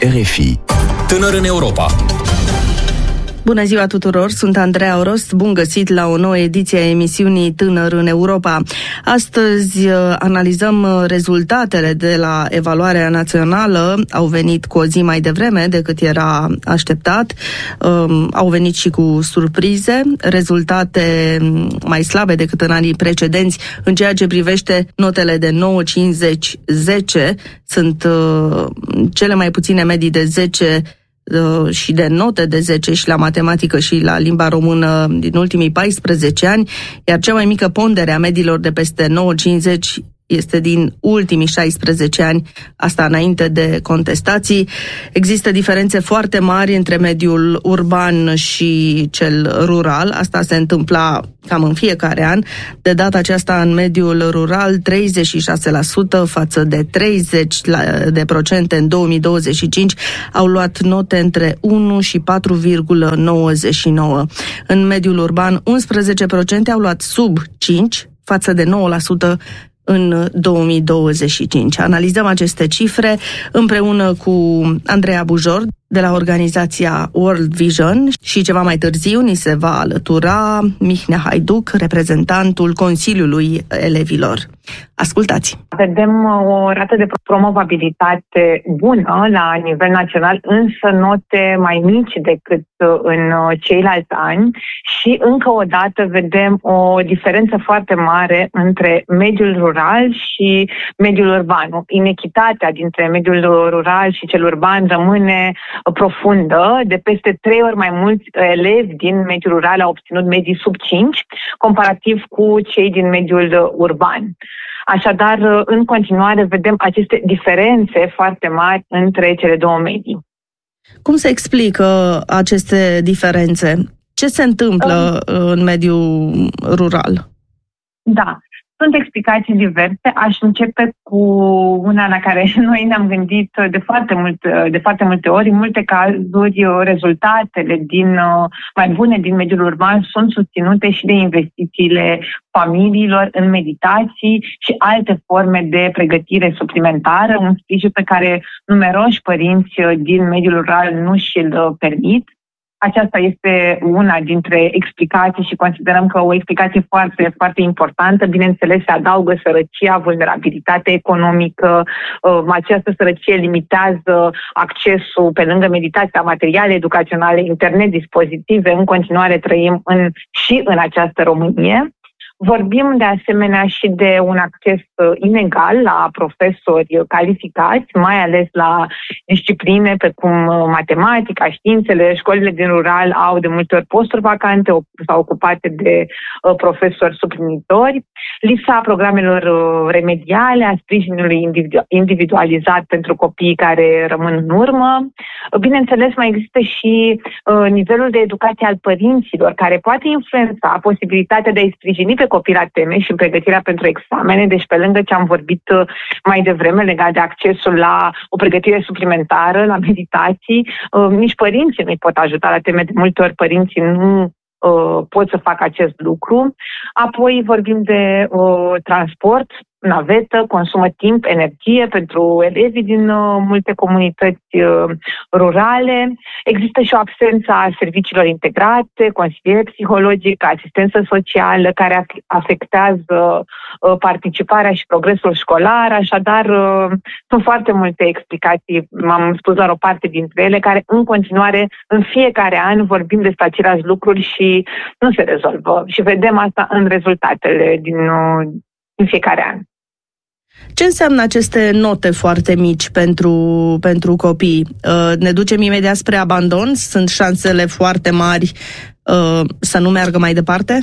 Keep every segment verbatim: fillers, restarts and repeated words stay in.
R F I. Tânăr în Europa. Bună ziua tuturor, sunt Andreea Orost, bun găsit la o nouă ediție a emisiunii Tânăr în Europa. Astăzi analizăm rezultatele de la evaluarea națională, au venit cu o zi mai devreme decât era așteptat, um, au venit și cu surprize, rezultate mai slabe decât în anii precedenți în ceea ce privește notele de nouă, cincizeci, zece, sunt uh, cele mai puține medii de zece și de note de zece și la matematică și la limba română din ultimii paisprezece ani, iar cea mai mică pondere a mediilor de peste nouă cincizeci este din ultimii șaisprezece ani, asta înainte de contestații. Există diferențe foarte mari între mediul urban și cel rural. Asta se întâmpla cam în fiecare an. De data aceasta, în mediul rural, treizeci și șase la sută față de treizeci la sută de procente în două mii douăzeci și cinci au luat note între unu și patru virgulă nouăzeci și nouă. În mediul urban, unsprezece la sută au luat sub cinci față de nouă la sută în două mii douăzeci și cinci. Analizăm aceste cifre împreună cu Andreea Bujor de la organizația World Vision și ceva mai târziu ni se va alătura Mihnea Haiduc, reprezentantul Consiliului Elevilor. Ascultați! Vedem o rată de promovabilitate bună la nivel național, însă note mai mici decât în ceilalți ani și încă o dată vedem o diferență foarte mare între mediul rural și mediul urban. Inechitatea dintre mediul rural și cel urban rămâne profundă. De peste trei ori mai mulți elevi din mediul rural au obținut medii sub cinci, comparativ cu cei din mediul urban. Așadar, în continuare, vedem aceste diferențe foarte mari între cele două medii. Cum se explică aceste diferențe? Ce se întâmplă um, în mediul rural? Da. Sunt explicații diverse. Aș începe cu una la care noi ne-am gândit de foarte, mult, de foarte multe ori. În multe cazuri, rezultatele din, mai bune din mediul urban sunt susținute și de investițiile familiilor în meditații și alte forme de pregătire suplimentară, un sprijin pe care numeroși părinți din mediul rural nu și-l permit. Aceasta este una dintre explicații și considerăm că o explicație foarte, foarte importantă. Bineînțeles, se adaugă sărăcia, vulnerabilitatea economică. Această sărăcie limitează accesul, pe lângă meditația, materiale educaționale, internet, dispozitive. În continuare trăim în, și în această Românie. Vorbim de asemenea și de un acces inegal la profesori calificați, mai ales la discipline precum matematica, științele. Școlile din rural au de multe ori posturi vacante sau ocupate de profesori suplinitori. Lipsa programelor remediale, a sprijinului individualizat pentru copiii care rămân în urmă. Bineînțeles, mai există și nivelul de educație al părinților, care poate influența posibilitatea de a-i sprijini pe copii la teme și pregătirea pentru examene. Deci, pe lângă ce am vorbit mai devreme legat de accesul la o pregătire suplimentară, la meditații, nici părinții nu-i pot ajuta la teme. De multe ori părinții nu pot să facă acest lucru. Apoi vorbim de uh, transport, navetă, consumă timp, energie pentru elevii din uh, multe comunități uh, rurale. Există și o absență a serviciilor integrate, consiliere psihologică, asistență socială, care afectează uh, participarea și progresul școlar. Așadar, uh, sunt foarte multe explicații, m-am spus doar o parte dintre ele, care în continuare, în fiecare an, vorbim despre aceleași lucruri și nu se rezolvă. Și vedem asta în rezultatele din, uh, din fiecare an. Ce înseamnă aceste note foarte mici pentru, pentru copii? Ne ducem imediat spre abandon? Sunt șansele foarte mari să nu meargă mai departe?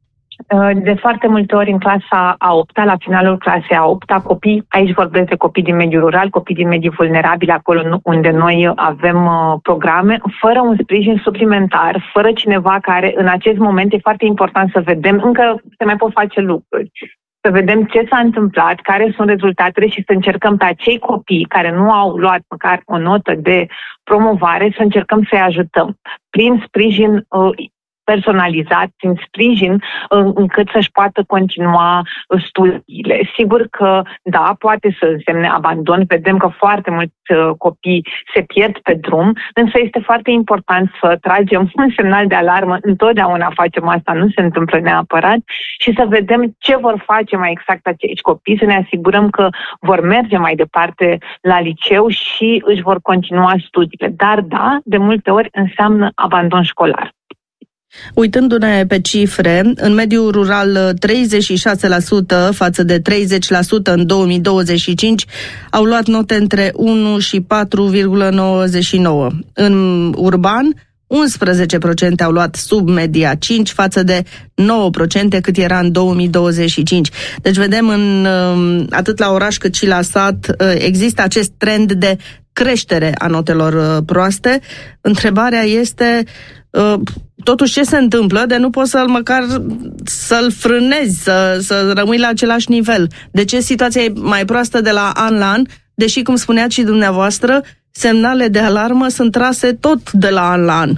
De foarte multe ori în clasa a opta, la finalul clasei a opta, copii, aici vorbesc de copii din mediul rural, copii din medii vulnerabile, acolo unde noi avem programe, fără un sprijin suplimentar, fără cineva care în acest moment e foarte important să vedem, încă se mai pot face lucruri. Să vedem ce s-a întâmplat, care sunt rezultatele și să încercăm pe acei copii care nu au luat măcar o notă de promovare, să încercăm să-i ajutăm prin sprijin uh, personalizat, prin sprijin, încât să-și poată continua studiile. Sigur că, da, poate să însemne abandon. Vedem că foarte mulți copii se pierd pe drum, însă este foarte important să tragem un semnal de alarmă. Întotdeauna facem asta, nu se întâmplă neapărat, și să vedem ce vor face mai exact acești copii, să ne asigurăm că vor merge mai departe la liceu și își vor continua studiile. Dar, da, de multe ori înseamnă abandon școlar. Uitându-ne pe cifre, în mediul rural treizeci și șase la sută față de treizeci la sută în două mii douăzeci și cinci au luat note între unu și patru virgulă nouăzeci și nouă. În urban, unsprezece la sută au luat sub media cinci față de nouă la sută cât era în două mii douăzeci și cinci. Deci vedem în, atât la oraș cât și la sat există acest trend de creștere a notelor proaste. Întrebarea este totuși ce se întâmplă de nu poți să-l măcar să-l frânezi, să, să rămâi la același nivel. De ce situația e mai proastă de la an la an, deși, cum spuneați și dumneavoastră, semnale de alarmă sunt trase tot de la an la an?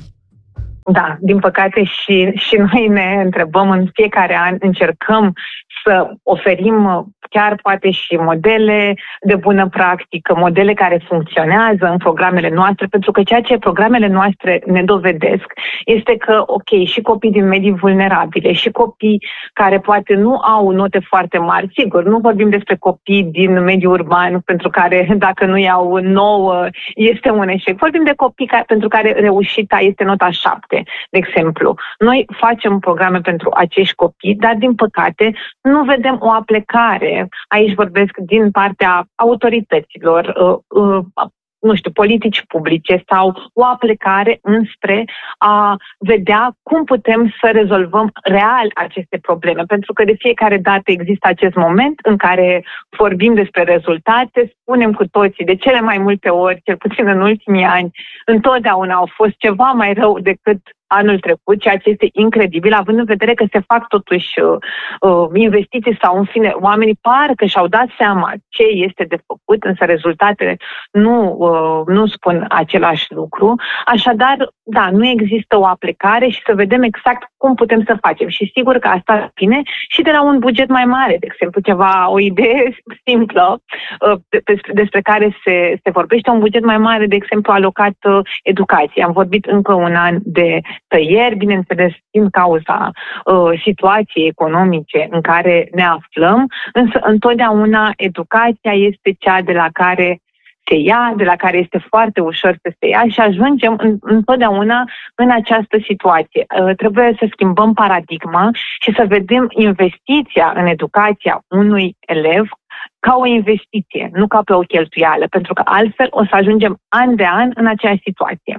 Da, din păcate și, și noi ne întrebăm în fiecare an, încercăm să oferim chiar poate și modele de bună practică, modele care funcționează în programele noastre, pentru că ceea ce programele noastre ne dovedesc este că, ok, și copii din medii vulnerabile, și copii care poate nu au note foarte mari, sigur, nu vorbim despre copii din mediul urban, pentru care dacă nu iau nouă, este un eșec. Vorbim de copii care, pentru care reușita este nota șapte, de exemplu. Noi facem programe pentru acești copii, dar din păcate nu vedem o aplicare. Aici vorbesc din partea autorităților, uh, uh, nu știu, politici publice sau o aplicare înspre a vedea cum putem să rezolvăm real aceste probleme. Pentru că de fiecare dată există acest moment în care vorbim despre rezultate, spunem cu toții, de cele mai multe ori, cel puțin în ultimii ani, întotdeauna au fost ceva mai rău decât anul trecut, ceea ce este incredibil, având în vedere că se fac totuși uh, uh, investiții sau, în fine, oamenii parcă și-au dat seama ce este de făcut, însă rezultatele nu, uh, nu spun același lucru. Așadar, da, nu există o aplicare și să vedem exact cum putem să facem. Și sigur că asta vine și de la un buget mai mare, de exemplu, ceva, o idee simplă uh, despre, despre care se, se vorbește, un buget mai mare, de exemplu, alocat uh, educației. Am vorbit încă un an de tăieri, bineînțeles, din cauza uh, situației economice în care ne aflăm, însă întotdeauna educația este cea de la care se ia, de la care este foarte ușor să se ia și ajungem în, întotdeauna în această situație. Uh, trebuie să schimbăm paradigma și să vedem investiția în educația unui elev ca o investiție, nu ca pe o cheltuială, pentru că altfel o să ajungem an de an în aceeași situație.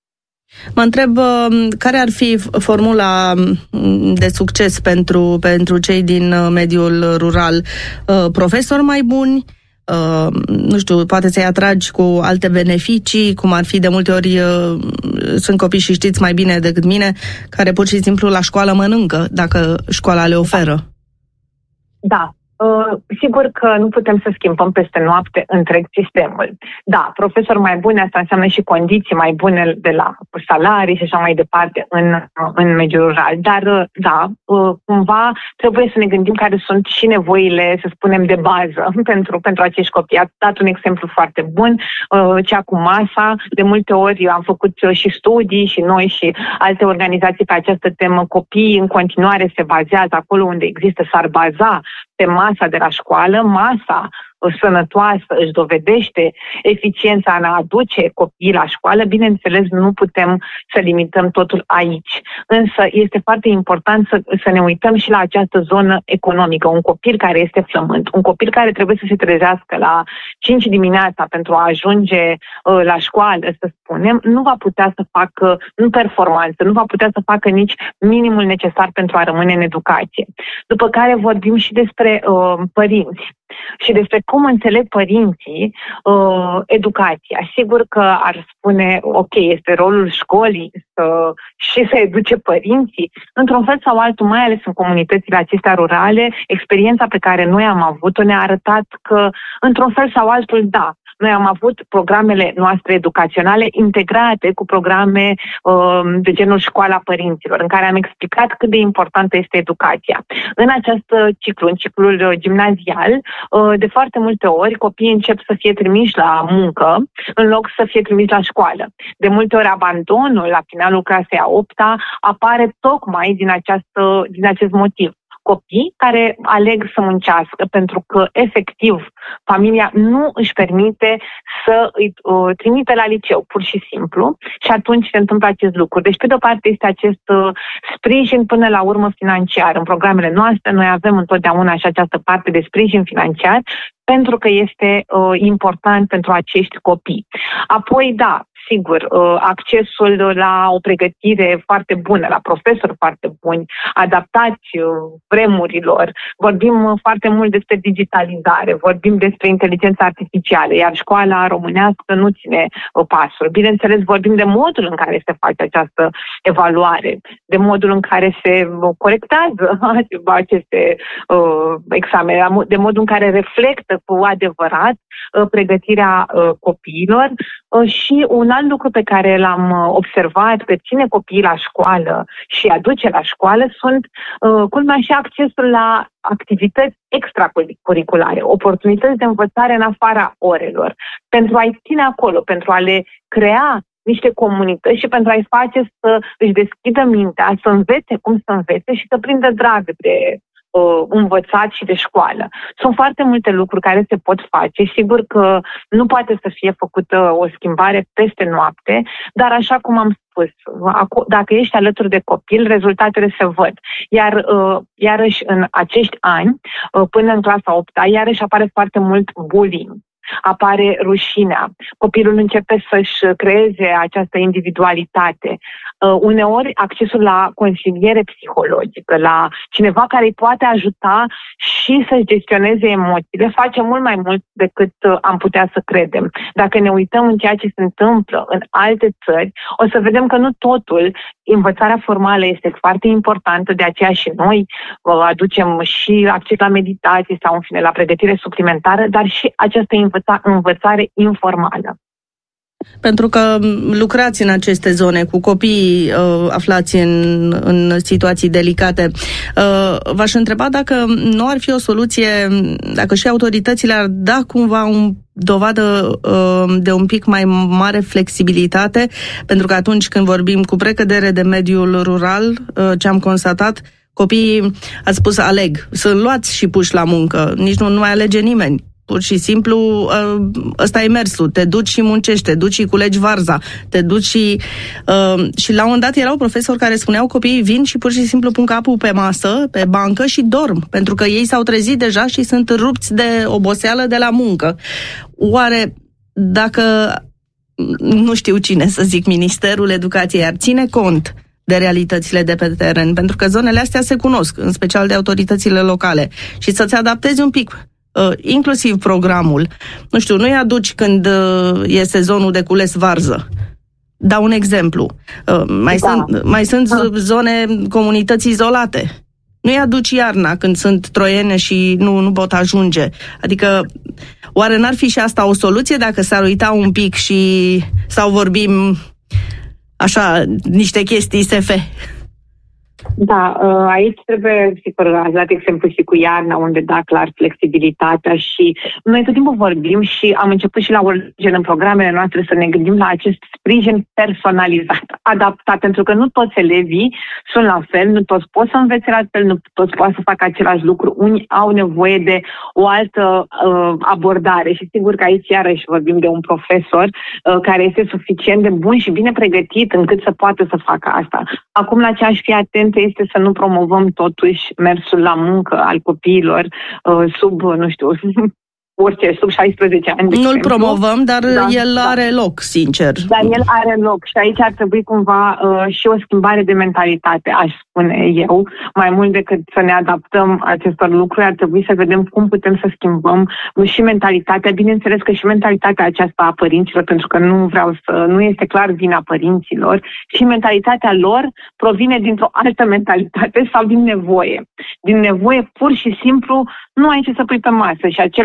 Mă întreb care ar fi formula de succes pentru, pentru cei din mediul rural. Profesori mai buni, nu știu, poate să-i atragi cu alte beneficii, cum ar fi de multe ori, sunt copii și știți mai bine decât mine, care pur și simplu la școală mănâncă, dacă școala le oferă. Da. Uh, sigur că nu putem să schimbăm peste noapte întreg sistemul. Da, profesori mai buni, asta înseamnă și condiții mai bune de la salarii și așa mai departe în, în mediul rural. Dar, uh, da, uh, cumva trebuie să ne gândim care sunt și nevoile, să spunem, de bază pentru, pentru acești copii. Ați dat un exemplu foarte bun, uh, cea cu masa. De multe ori am făcut și studii și noi și alte organizații pe această temă. Copiii în continuare se bazează acolo unde există, s-ar baza pe masa de la școală. Masa sănătoasă își dovedește eficiența în a aduce copiii la școală. Bineînțeles, nu putem să limităm totul aici. Însă este foarte important să, să ne uităm și la această zonă economică. Un copil care este flământ, un copil care trebuie să se trezească la cinci dimineața pentru a ajunge uh, la școală, să spunem, nu va putea să facă în performanță, nu va putea să facă nici minimul necesar pentru a rămâne în educație. După care vorbim și despre uh, părinți și despre cum înțeleg părinții uh, educația. Sigur că ar spune, ok, este rolul școlii să, și să educe părinții. Într-un fel sau altul, mai ales în comunitățile acestea rurale, experiența pe care noi am avut-o ne-a arătat că, într-un fel sau altul, da, noi am avut programele noastre educaționale integrate cu programe uh, de genul Școala Părinților, în care am explicat cât de importantă este educația. În acest ciclu, în ciclul gimnazial, uh, de foarte multe ori copiii încep să fie trimiși la muncă în loc să fie trimiși la școală. De multe ori abandonul la finalul clasei a opta apare tocmai din, această, din acest motiv. Copii care aleg să muncească pentru că, efectiv, familia nu își permite să îi uh, trimite la liceu, pur și simplu, și atunci se întâmplă acest lucru. Deci, pe de-o parte, este acest uh, sprijin până la urmă financiar. În programele noastre, noi avem întotdeauna și această parte de sprijin financiar, pentru că este uh, important pentru acești copii. Apoi, da, sigur, accesul la o pregătire foarte bună, la profesori foarte buni, adaptați vremurilor. Vorbim foarte mult despre digitalizare, vorbim despre inteligența artificială, iar școala românească nu ține pasul. Bineînțeles, vorbim de modul în care se face această evaluare, de modul în care se corectează aceste uh, examene, de modul în care reflectă cu adevărat uh, pregătirea uh, copiilor uh, și un alt lucru pe care l-am observat că ține copiii la școală și aduce la școală sunt uh, culmea și accesul la activități extracurriculare, oportunități de învățare în afara orelor, pentru a-i ține acolo, pentru a le crea niște comunități și pentru a-i face să își deschidă mintea, să învețe cum să învețe și să prindă drag de Uh, învățat și de școală. Sunt foarte multe lucruri care se pot face. Sigur că nu poate să fie făcută o schimbare peste noapte, dar așa cum am spus, dacă ești alături de copil, rezultatele se văd. Iar uh, iarăși în acești ani, uh, până în clasa a opta, iarăși apare foarte mult bullying. Apare rușinea. Copilul începe să-și creeze această individualitate. Uh, uneori, accesul la consiliere psihologică, la cineva care îi poate ajuta și să-și gestioneze emoțiile, face mult mai mult decât uh, am putea să credem. Dacă ne uităm în ceea ce se întâmplă în alte țări, o să vedem că nu totul, învățarea formală este foarte importantă, de aceea și noi uh, aducem și acces la meditație sau, în fine, la pregătire suplimentară, dar și această învățare învățare informală. Pentru că lucrați în aceste zone cu copii uh, aflați în, în situații delicate, uh, v-aș întreba dacă nu ar fi o soluție, dacă și autoritățile ar da cumva un dovadă uh, de un pic mai mare flexibilitate, pentru că atunci când vorbim cu precădere de mediul rural, uh, ce am constatat, copiii, ați spus, aleg, sunt luați și puși la muncă, nici nu, nu mai alege nimeni. Pur și simplu, ăsta e mersul. Te duci și muncești, te duci și culegi varza, te duci și... Uh, și la un moment dat erau profesori care spuneau copiii vin și pur și simplu pun capul pe masă, pe bancă și dorm, pentru că ei s-au trezit deja și sunt rupți de oboseală de la muncă. Oare dacă, nu știu cine să zic, Ministerul Educației ar ține cont de realitățile de pe teren, pentru că zonele astea se cunosc, în special de autoritățile locale, și să-ți adaptezi un pic Uh, inclusiv programul. Nu știu, nu-i aduci când uh, e sezonul de cules varză. Dau un exemplu. Uh, mai, da. sunt, mai sunt da. zone, comunități izolate. Nu-i aduci iarna când sunt troiene și nu, nu pot ajunge. Adică, oare n-ar fi și asta o soluție dacă s-ar uita un pic și sau vorbim așa, niște chestii S F? Da, aici trebuie, sigur, ați dat exemplu și cu iarna, unde da clar flexibilitatea și noi tot timpul vorbim și am început și la origine în programele noastre să ne gândim la acest sprijin personalizat, adaptat, pentru că nu toți elevii sunt la fel, nu toți pot să învețe la fel, nu toți pot să facă același lucru, unii au nevoie de o altă uh, abordare și sigur că aici iarăși vorbim de un profesor uh, care este suficient de bun și bine pregătit încât să poată să facă asta. Acum, la ce aș fi atent este să nu promovăm totuși mersul la muncă al copiilor uh, sub, nu știu, orice, sub șaisprezece ani. Nu-l promovăm, dar da, el da. are loc, sincer. Dar el are loc și aici ar trebui cumva uh, și o schimbare de mentalitate, aș spune eu, mai mult decât să ne adaptăm acestor lucruri, ar trebui să vedem cum putem să schimbăm și mentalitatea, bineînțeles că și mentalitatea aceasta a părinților, pentru că nu vreau să, nu este clar vina părinților, și mentalitatea lor provine dintr-o altă mentalitate sau din nevoie. Din nevoie pur și simplu nu ai ce să pui pe masă și acel copil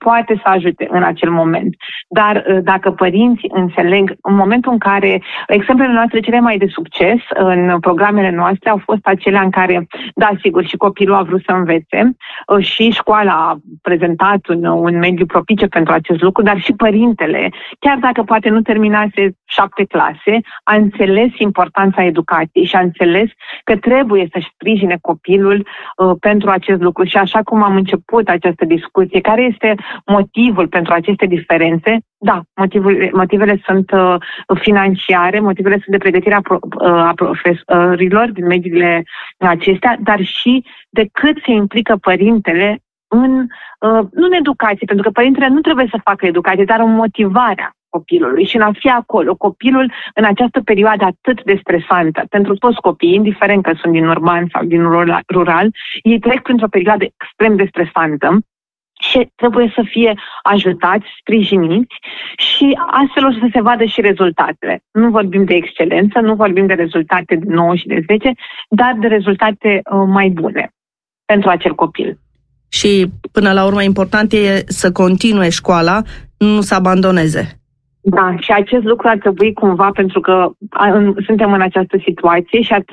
poate să ajute în acel moment. Dar dacă părinții înțeleg, în momentul în care exemplele noastre cele mai de succes în programele noastre au fost acelea în care, da, sigur, și copilul a vrut să învețe și școala a prezentat un, un mediu propice pentru acest lucru, dar și părintele, chiar dacă poate nu terminase șapte clase, a înțeles importanța educației și a înțeles că trebuie să-și sprijine copilul uh, pentru acest lucru. Și așa cum am început această discuție, care este motivul pentru aceste diferențe? Da, motivul, motivele sunt uh, financiare, motivele sunt de pregătirea pro, uh, a profesorilor din mediile acestea, dar și de cât se implică părintele în, uh, nu în educație, pentru că părintele nu trebuie să facă educație, dar în motivarea copilului și în a fi acolo. Copilul în această perioadă atât de stresantă, pentru toți copiii, indiferent că sunt din urban sau din rural, ei trec printr-o perioadă extrem de stresantă și trebuie să fie ajutați, sprijiniți și astfel o să se vadă și rezultatele. Nu vorbim de excelență, nu vorbim de rezultate de nouă și de zece, dar de rezultate uh, mai bune pentru acel copil. Și până la urmă important e să continue școala, nu să abandoneze. Da, și acest lucru ar trebui cumva, pentru că suntem în această situație și ar